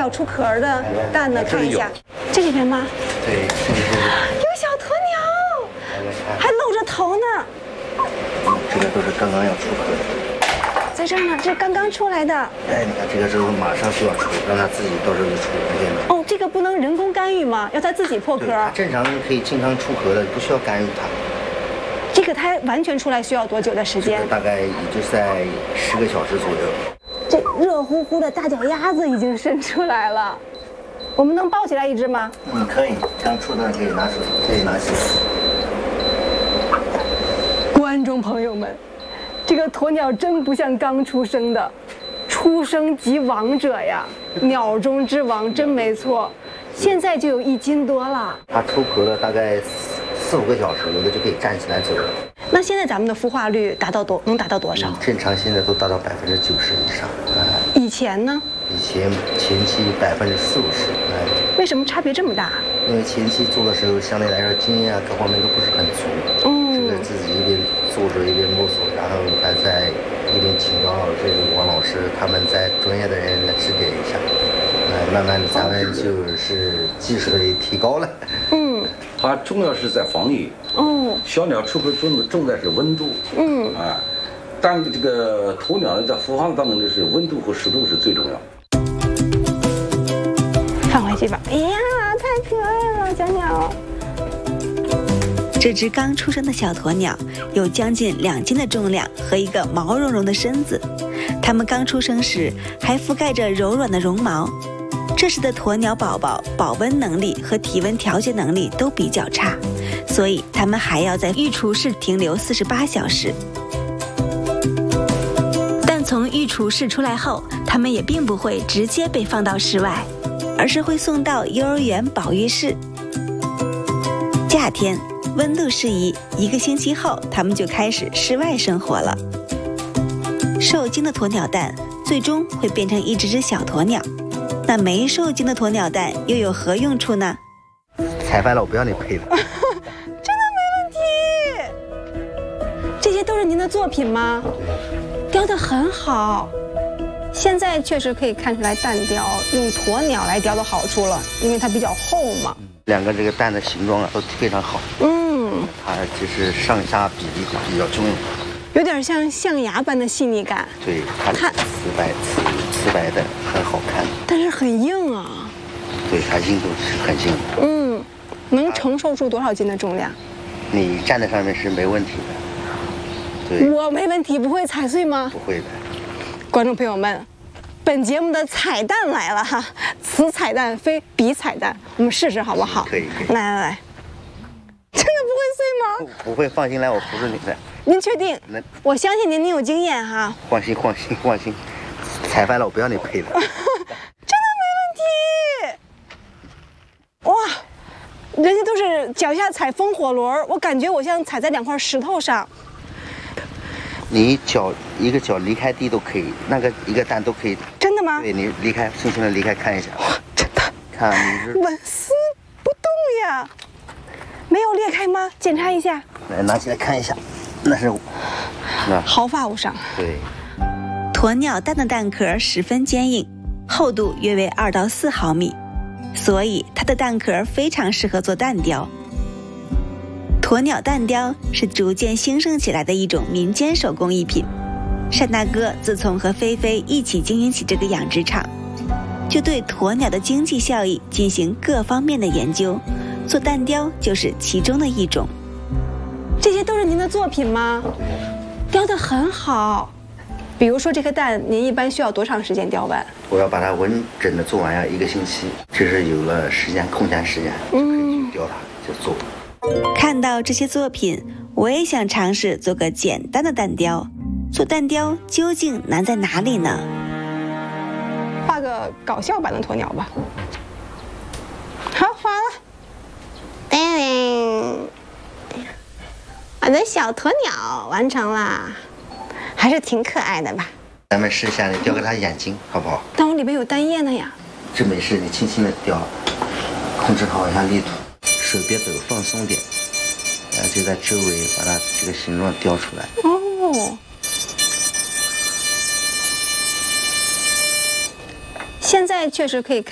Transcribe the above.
要出壳的蛋呢？看一下，这里边吗？ 对， 有小鸵鸟，还露着头呢。 这个都是刚刚要出壳的。 在这儿呢，这刚刚出来的。 哎，你看这个时候马上就要出，让它自己到时候就出来。 哦，这个不能人工干预吗？要它自己破壳。 它正常可以经常出壳的，不需要干预它。 这个它完全出来需要多久的时间？ 大概也就在10个小时左右。 这热乎乎的大脚丫子已经伸出来了，我们能抱起来一只吗？ 可以，刚出的可以拿手，可以拿起。 观众朋友们，这个鸵鸟真不像刚出生的，出生即王者呀，鸟中之王，真没错。现在就有1斤多了。 它出壳了大概4、5个小时，有的就可以站起来走了。 那现在咱们的孵化率能达到多少？ 正常现在都达到90%以上。 以前呢？ 以前前期40-50%。 为什么差别这么大？ 因为前期做的时候相对来说经验啊各方面都不是很足。这个自己一边做着一边摸索，然后还在一边请教这个王老师，他们在专业的人来指点一下。慢慢的咱们就是技术也提高了。 它重要是在防疫。小鸟出壳重在是温度。但这个鸵鸟呢，在孵化当中就是温度和湿度是最重要。 放回去吧。哎呀，太可爱了，小鸟。 这只刚出生的小鸵鸟有将近2斤的重量和一个毛茸茸的身子。它们刚出生时还覆盖着柔软的绒毛。这时的鸵鸟宝宝保温能力和体温调节能力都比较差，所以它们还要在育雏室停留48小时。但从育雏室出来后，它们也并不会直接被放到室外，而是会送到幼儿园保育室。夏天温度适宜，1个星期后，它们就开始室外生活了。受精的鸵鸟蛋最终会变成一只小鸵鸟。那没受精的鸵鸟蛋又有何用处呢？ 踩翻了，我不要你赔了。 真的没问题。这些都是您的作品吗？雕得很好。现在确实可以看出来蛋雕用鸵鸟来雕的好处了，因为它比较厚嘛。 2个这个蛋的形状啊都非常好。它就是上下比例都比较均匀。 有点像象牙般的细腻感。 对，它瓷白的，很好看。 但是很硬啊。 对，它硬度是很硬。 能承受住多少斤的重量？ 你站在上面是没问题的。对。 我没问题，不会踩碎吗？ 不会的。 观众朋友们，本节目的彩蛋来了哈，此彩蛋非彼彩蛋，我们试试好不好？ 可以。 来，真的不会碎吗？ 不会，放心，来，我扶着你的。您确定？我相信您有经验哈。 放心，踩翻了我不要你赔了。 真的没问题。哇，人家都是脚下踩风火轮，我感觉我像踩在2块石头上。 你一个脚离开地都可以，那个一个蛋都可以。 真的吗？ 对，你离开，轻轻的离开看一下。 哇，真的。 看你是纹丝不动呀，没有裂开吗？检查一下。 来，拿起来看一下，那是毫发无伤。 对。 鸵鸟蛋的蛋壳十分坚硬，厚度约为2到4毫米，所以它的蛋壳非常适合做蛋雕。鸵鸟蛋雕是逐渐兴盛起来的一种民间手工艺品。单大哥自从和菲菲一起经营起这个养殖场，就对鸵鸟的经济效益进行各方面的研究，做蛋雕就是其中的一种。 这些都是您的作品吗？雕得很好。比如说这颗蛋，您一般需要多长时间雕完？ 我要把它完整的做完要1个星期，这是有了空闲时间就可以去雕它，就做。 看到这些作品，我也想尝试做个简单的蛋雕。做蛋雕究竟难在哪里呢？ 画个搞笑版的鸵鸟吧。好，画了。我的小鸵鸟完成啦，还是挺可爱的吧？ 咱们试一下，你雕个它眼睛好不好？ 但我里面有蛋液呢呀。 这没事，你轻轻的雕，控制好一下力度，手别抖，放松点，然后就在周围把它这个形状雕出来。 哦。现在确实可以看